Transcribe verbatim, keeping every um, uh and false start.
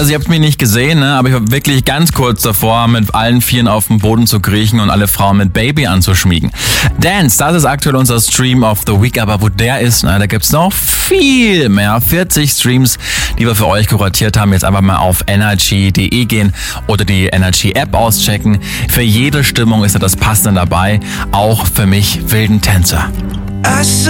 Also ihr habt mich nicht gesehen, ne? Aber ich war wirklich ganz kurz davor, mit allen Vieren auf den Boden zu kriechen und alle Frauen mit Baby anzuschmiegen. Dance, das ist aktuell unser Stream of the Week, aber wo der ist, na, da gibt's noch viel mehr. vierzig Streams, die wir für euch kuratiert haben. Jetzt einfach mal auf energy punkt de gehen oder die Energy App auschecken. Für jede Stimmung ist da das Passende dabei, auch für mich wilden Tänzer.